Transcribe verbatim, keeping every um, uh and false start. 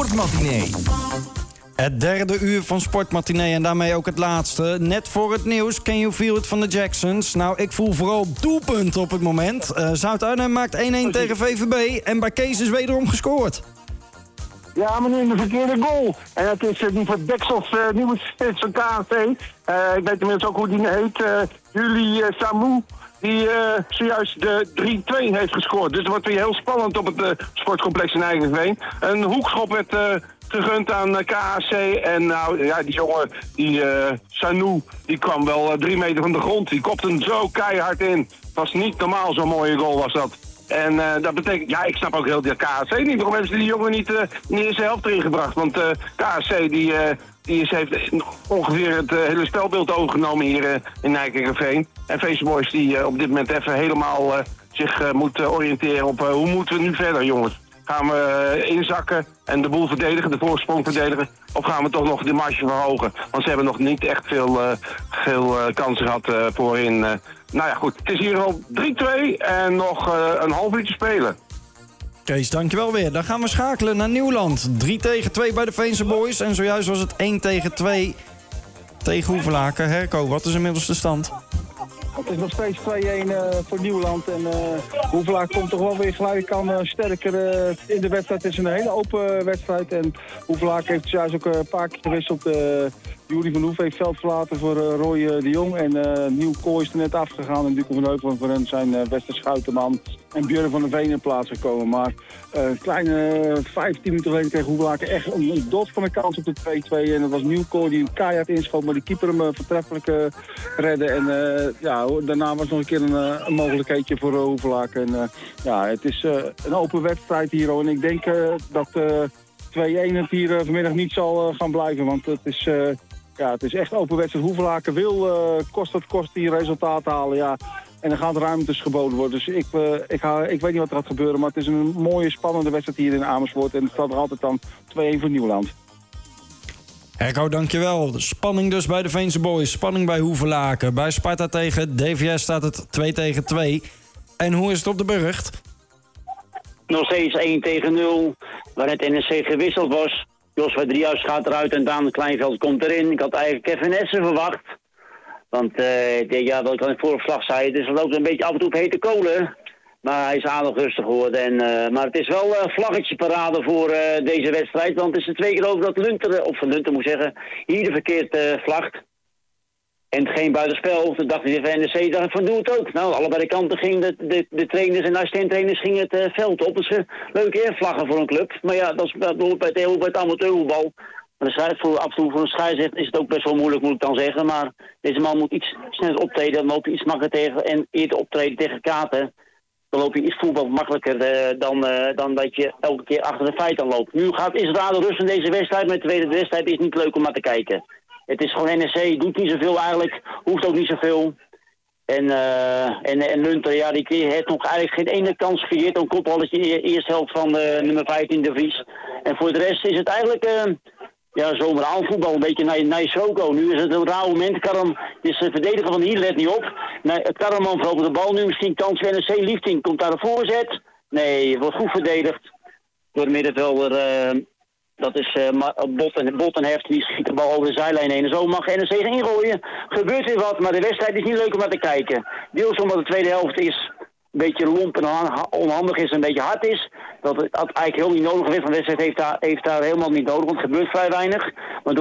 Sportmatinee. Het derde uur van Sportmatinee en daarmee ook het laatste. Net voor het nieuws, Can You Feel It van de Jacksons. Nou, ik voel vooral doelpunten op het moment. Uh, Zuid-Arnhem maakt één-één tegen V V B en bij Kees is wederom gescoord. Ja, maar nu in de verkeerde goal. En het is uh, die van Deksels, uh, nieuwe spits van K N C. Uh, ik weet inmiddels ook hoe die heet. Uh, Julie uh, Samu. Die uh, zojuist de drie-twee heeft gescoord. Dus het wordt weer heel spannend op het uh, sportcomplex in Eindhoven. Een hoekschop werd uh, gegund aan uh, K A C. En nou, ja, die jongen, die uh, Sanu, die kwam wel uh, drie meter van de grond. Die kopte hem zo keihard in. Het was niet normaal, zo'n mooie goal was dat. En uh, dat betekent, ja, ik snap ook heel de K A C niet. Waarom hebben ze die jongen niet uh, in de eerste helft erin gebracht? Want uh, K A C, die... Uh, Die is, heeft ongeveer het uh, hele spelbeeld overgenomen hier uh, in Nijkerkerveen. En Face Boys die uh, op dit moment even helemaal uh, zich uh, moet uh, oriënteren op uh, hoe moeten we nu verder, jongens. Gaan we uh, inzakken en de boel verdedigen, de voorsprong verdedigen? Of gaan we toch nog de marge verhogen? Want ze hebben nog niet echt veel, uh, veel uh, kansen gehad uh, voorin. Uh, nou ja, goed. Het is hier al drie-twee en nog uh, een half uurtje spelen. Kees, dankjewel weer. Dan gaan we schakelen naar Nieuwland. drie tegen twee bij de Veense Boys. En zojuist was het één tegen twee tegen Hoevelaken. Herco, wat is inmiddels de stand? Het is nog steeds twee-een uh, voor Nieuwland. En uh, Hoevelaken komt toch wel weer gelijk aan uh, sterker uh, in de wedstrijd. Het is een hele open wedstrijd. En Hoevelaken heeft juist ook een paar keer gewisseld. Uh, Jury van Hoef heeft veld verlaten voor uh, Roy uh, de Jong. En uh, Nieuw Kooi is er net afgegaan. En Duco van Heuvel voor hen zijn uh, Wester Schuitenman en Björn van der Veen in plaats gekomen. Maar een uh, kleine uh, vijftien minuten geleden kreeg Hoevelaken echt een, een dot van de kans op de twee-twee. En dat was Nieuw Kooi die een keihard inschoot, maar die keeper hem uh, vertreffelijk uh, redde. En uh, ja, daarna was nog een keer een, uh, een mogelijkheidje voor uh, Hoevelaken. En uh, ja, het is uh, een open wedstrijd hier. En ik denk uh, dat uh, twee-een het hier uh, vanmiddag niet zal uh, gaan blijven, want het is... Uh, Ja, het is echt open wedstrijd. Hoevelaken wil, uh, kost het kost hier resultaat halen. Ja. En er gaat ruimtes geboden worden. Dus ik, uh, ik, ga, ik weet niet wat er gaat gebeuren. Maar het is een mooie, spannende wedstrijd hier in Amersfoort. En het staat er altijd dan twee-een voor Nieuwland. Herco, dankjewel. Spanning dus bij de Veense Boys. Spanning bij Hoevelaken. Bij Sparta tegen D V S staat het twee tegen twee. En hoe is het op de Burgt? Nog steeds één tegen nul. Waar het N S C gewisseld was. Josua Driehuis gaat eruit en Daan Kleinveld komt erin. Ik had eigenlijk Kevin Essen verwacht. Want uh, ja, wat ik aan het voorverslag zei, het is loopt een beetje af en toe op hete kolen. Maar hij is aardig rustig geworden. En, uh, maar het is wel uh, vlaggetje parade voor uh, deze wedstrijd. Want het is er twee keer over dat Lunter, of Lunter moet zeggen, hier verkeerd uh, vlagt. En geen buitenspel. Toen dacht hij van N S C, dacht van doe het ook. Nou, allebei de kanten gingen de, de, de trainers en de assistenttrainers gingen het uh, veld op. Dus uh, leuke eervlaggen voor een club. Maar ja, dat is dat hoort bij het, bij het amateurvoetbal. Maar de scheids, voor, af en toe voor een scheidsrechter is het ook best wel moeilijk, moet ik dan zeggen. Maar deze man moet iets sneller optreden. Dan loopt hij iets makkelijker tegen en eerder optreden tegen kaarten. Dan loop je iets voetbal makkelijker uh, dan, uh, dan dat je elke keer achter de feiten loopt. Nu gaat, is het aan de rust in deze wedstrijd. Maar de tweede wedstrijd is niet leuk om naar te kijken. Het is gewoon N S C, doet niet zoveel eigenlijk, hoeft ook niet zoveel. En, uh, en, en Lunter, ja, die heeft nog eigenlijk geen ene kans gecreëerd. Dan komt al de eerste helft van uh, nummer vijftien de Vries. En voor de rest is het eigenlijk, uh, ja, zomaar aanvoetbal, een beetje naar, naar Soko. Nu is het een raar moment, Karam, het is de verdediger van hier, let niet op. Nee, het Karaman verovert de bal, nu misschien kans voor N S C, Liefding komt daar de voorzet. Nee, wordt goed verdedigd door de middenvelder... Uh, Dat is uh, Botten, Bottenheft, die schiet de bal over de zijlijn heen. En zo mag N S C ingooien. Gebeurt weer wat, maar de wedstrijd is niet leuk om naar te kijken. Deels omdat de tweede helft is een beetje lomp en onhandig is en een beetje hard is. Dat het dat eigenlijk heel niet nodig is. Van de wedstrijd heeft daar, heeft daar helemaal niet nodig, want het gebeurt vrij weinig.